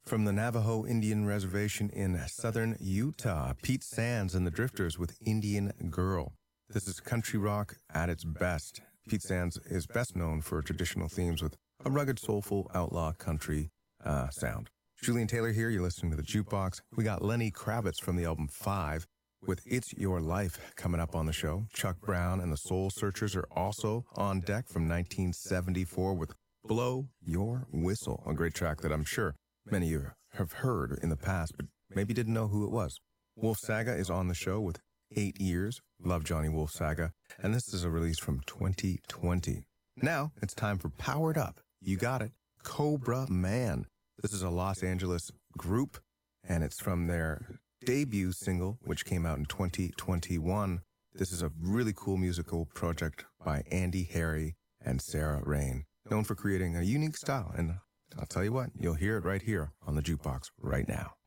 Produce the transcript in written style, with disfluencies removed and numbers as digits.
From the Navajo Indian Reservation in southern Utah, Pete Sands and the Drifters with Indian Girl. This is country rock at its best. Pete Sands is best known for traditional themes with a rugged, soulful, outlaw country sound. Julian Taylor here. You're listening to The Jukebox. We got Lenny Kravitz from the album 5 with It's Your Life coming up on the show. Chuck Brown and the Soul Searchers are also on deck from 1974 with Blow Your Whistle, a great track that I'm sure many of you have heard in the past, but maybe didn't know who it was. Wolf Saga is on the show with 8 Years. Love Johnny Wolf Saga. And this is a release from 2020. Now it's time for Powered Up. You got it. Cobra Man. This is a Los Angeles group, and it's from their debut single, which came out in 2021. This is a really cool musical project by Andy Harry and Sarah Rain, known for creating a unique style. And I'll tell you what, you'll hear it right here on The Jukebox right now.